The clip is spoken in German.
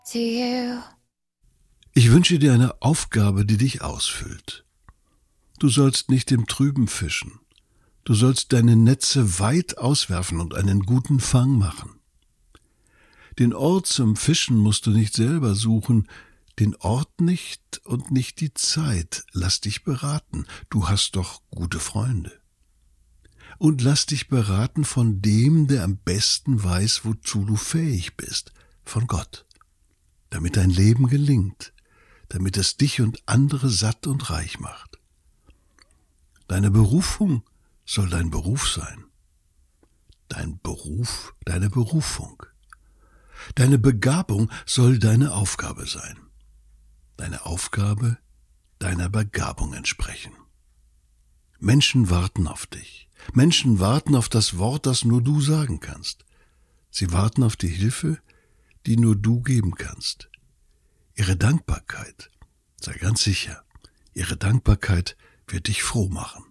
to you. Ich wünsche dir eine Aufgabe, die dich ausfüllt. Du sollst nicht im Trüben fischen. Du sollst deine Netze weit auswerfen und einen guten Fang machen. Den Ort zum Fischen musst du nicht selber suchen, den Ort nicht und nicht die Zeit. Lass dich beraten, du hast doch gute Freunde. Und lass dich beraten von dem, der am besten weiß, wozu du fähig bist, von Gott, damit dein Leben gelingt, damit es dich und andere satt und reich macht. Deine Berufung soll dein Beruf sein. Dein Beruf, deine Berufung. Deine Begabung soll deine Aufgabe sein. Deine Aufgabe deiner Begabung entsprechen. Menschen warten auf dich. Menschen warten auf das Wort, das nur du sagen kannst. Sie warten auf die Hilfe, die nur du geben kannst. Ihre Dankbarkeit, sei ganz sicher, ihre Dankbarkeit wird dich froh machen.